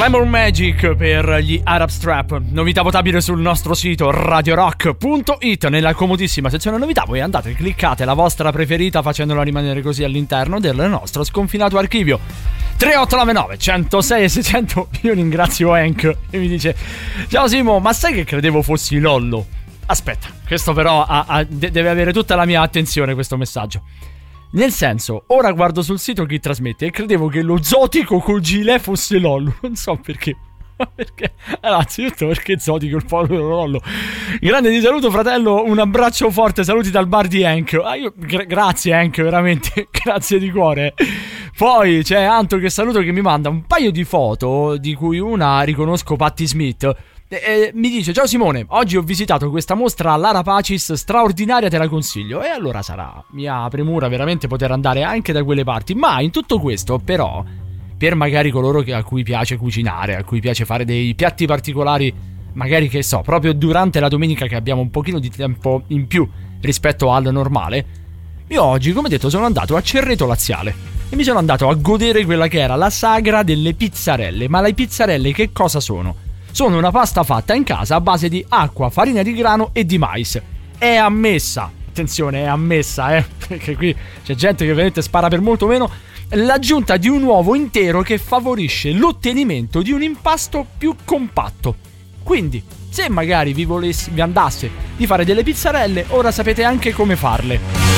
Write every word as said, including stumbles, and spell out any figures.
Glamour Magic per gli Arab Strap, novità votabile sul nostro sito radio rock punto it. Nella comodissima sezione novità voi andate, cliccate la vostra preferita facendola rimanere così all'interno del nostro sconfinato archivio. Tre otto nove nove uno zero sei sei zero zero. Io ringrazio Hank e mi dice: ciao Simo, ma sai che credevo fossi Lollo? Aspetta, questo però ha, ha, deve avere tutta la mia attenzione, questo messaggio. Nel senso, ora guardo sul sito chi trasmette e credevo che lo zotico col gilet fosse Lollo. Non so perché. Perché? Allora, anzitutto perché zotico il povero Lollo. Grande, ti saluto fratello, un abbraccio forte, saluti dal bar di Hank. Ah, io, gra- grazie Hank, veramente, grazie di cuore. Poi c'è Anto che saluto, che mi manda un paio di foto, di cui una riconosco Patti Smith. E mi dice: ciao Simone, oggi ho visitato questa mostra all'Ara Pacis, straordinaria, te la consiglio. E allora sarà mia premura veramente poter andare anche da quelle parti. Ma in tutto questo però, per magari coloro che, a cui piace cucinare, a cui piace fare dei piatti particolari, magari che so, proprio durante la domenica che abbiamo un pochino di tempo in più rispetto al normale, io oggi, come detto, sono andato a Cerreto Laziale e mi sono andato a godere quella che era la sagra delle pizzarelle. Ma le pizzarelle che cosa sono? Sono una pasta fatta in casa a base di acqua, farina di grano e di mais. È ammessa, attenzione, è ammessa, eh, perché qui c'è gente che veramente spara per molto meno, l'aggiunta di un uovo intero che favorisce l'ottenimento di un impasto più compatto. Quindi, se magari vi volessi, vi andasse di fare delle pizzarelle, ora sapete anche come farle.